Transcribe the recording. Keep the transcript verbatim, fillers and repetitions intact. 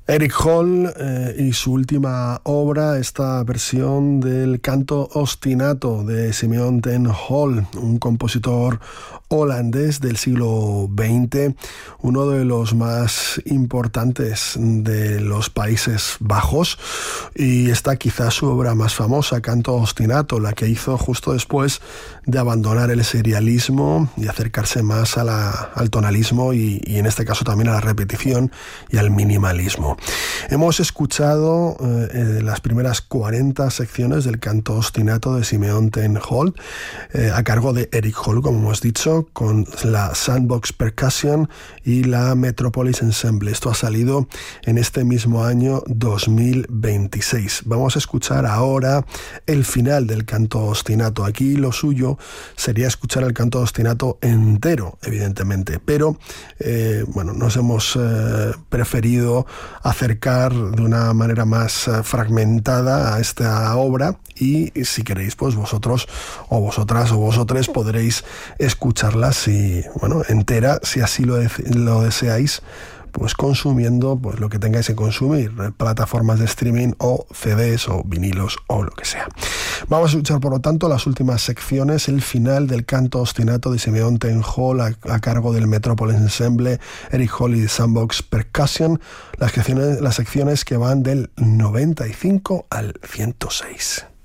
Eric Hall eh, y su última obra, esta versión del canto ostinato de Simeon ten Hall, un compositor holandés del siglo veinte, uno de los más importantes de los Países Bajos, y esta quizás su obra más famosa, Canto ostinato, la que hizo justo después de abandonar el serialismo y acercarse más a la, al tonalismo y, y en este caso también a la repetición y al minimalismo. Hemos escuchado eh, las primeras cuarenta secciones del canto ostinato de Simeon ten Hall, eh, a cargo de Eric Hall, como hemos dicho, con la Sandbox Percussion y la Metropolis Ensemble. Esto ha salido en este mismo año dos mil veintiséis. Vamos a escuchar ahora el final del canto ostinato. Aquí lo suyo sería escuchar el canto ostinato entero, evidentemente, pero eh, bueno, nos hemos eh, preferido acercar de una manera más uh, fragmentada a esta obra, y si queréis, pues vosotros o vosotras o vosotros podréis escucharla si, bueno, entera, si así lo, de- lo deseáis, pues consumiendo pues lo que tengáis que consumir, plataformas de streaming o C Ds o vinilos o lo que sea. Vamos a escuchar, por lo tanto, las últimas secciones, el final del canto ostinato de Simeon ten Hall a, a cargo del Metropolis Ensemble, Eric Hall y Sandbox Percussion, las secciones, las secciones que van del noventa y cinco al ciento seis.